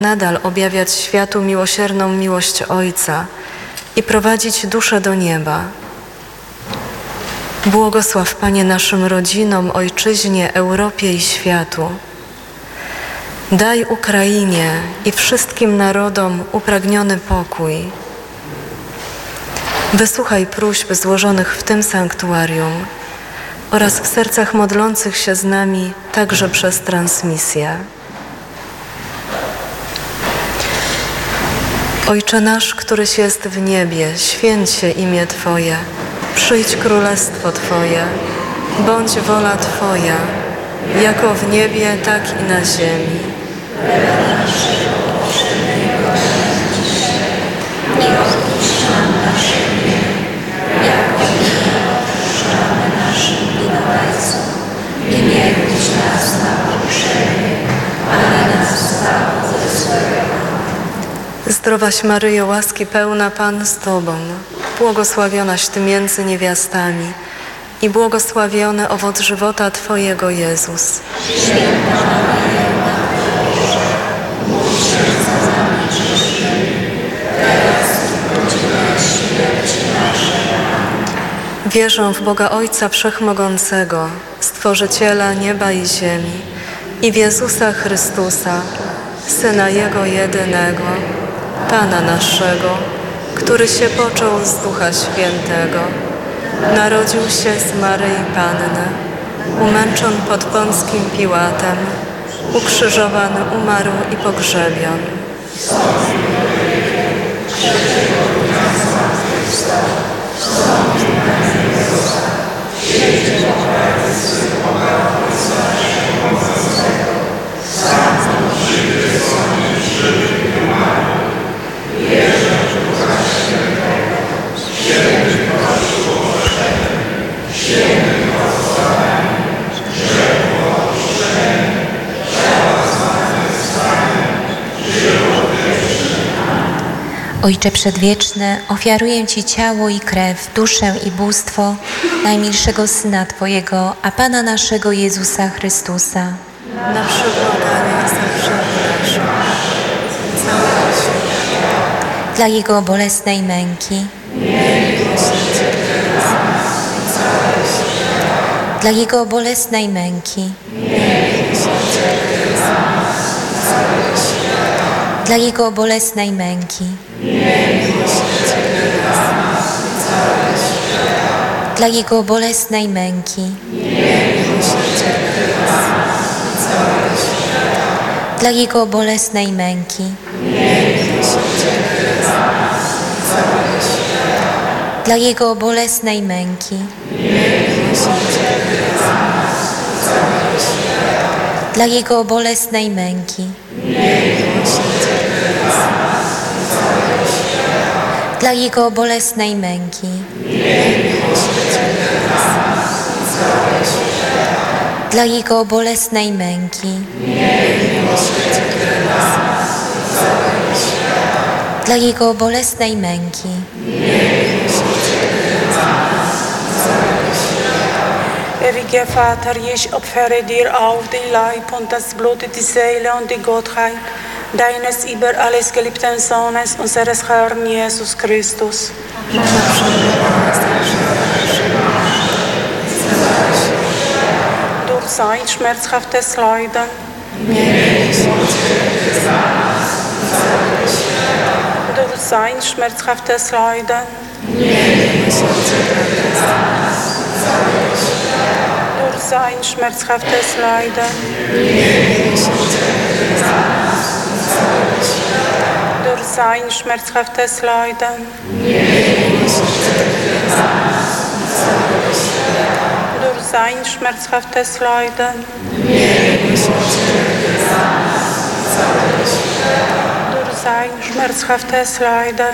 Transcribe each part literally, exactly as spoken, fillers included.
nadal objawiać światu miłosierną miłość Ojca i prowadzić duszę do nieba. Błogosław, Panie, naszym rodzinom, Ojczyźnie, Europie i światu. Daj Ukrainie i wszystkim narodom upragniony pokój. Wysłuchaj próśb złożonych w tym sanktuarium oraz w sercach modlących się z nami także przez transmisję. Ojcze nasz, któryś jest w niebie, święć się imię Twoje, przyjdź królestwo Twoje, bądź wola Twoja, jako w niebie, tak i na ziemi. Nie miewuj nas na pokuszenie, ale nas zbaw ze złego. Zdrowaś Maryjo, łaski pełna, Pan z Tobą, błogosławionaś Ty między niewiastami i błogosławiony owoc żywota Twojego, Jezus. Święta Maryjo, Matko Boża, módl się za nami grzesznymi, teraz i w godzinę śmierci naszej. Wierzę w Boga Ojca Wszechmogącego, Stworzyciela nieba i ziemi, i w Jezusa Chrystusa, Syna Jego jedynego, Pana naszego, który się począł z Ducha Świętego, narodził się z Maryi Panny, umęczon pod Pąckim Piłatem, ukrzyżowany, umarł i pogrzebion. Ojcze Przedwieczny, ofiaruję Ci ciało i krew, duszę i bóstwo najmilszego Syna Twojego, a Pana naszego Jezusa Chrystusa. Na przebłaganie za grzechy nasze, całego świata. Dla Jego bolesnej męki, dla Jego bolesnej męki, dla Jego bolesnej męki, dla Jego bolesnej męki, dla Jego bolesnej męki, dla Jego bolesnej męki, dla Jego bolesnej męki, dla Jego bolesnej męki, dla Jego bolesnej męki, dla Jego bolesnej męki, Ewige Vater, ich opfere dir auf den Leib und das Blut, die Seele und die Gottheit deines über alles geliebten Sohnes, unseres Herrn Jesus Christus. Durch sein schmerzhaftes Leiden, durch sein schmerzhaftes Leiden, durch sein schmerzhaftes Leiden, durch sein schmerzhaftes Leiden, durch sein schmerzhaftes Leiden, durch sein schmerzhaftes Leiden,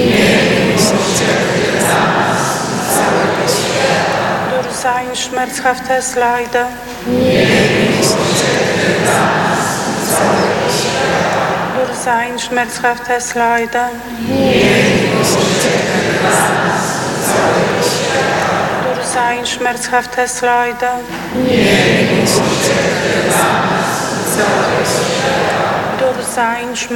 durch sein schmerzhaftes Leiden, durch sein schmerzhaftes Leiden, durch sein schmerzhaftes Leiden, durch sein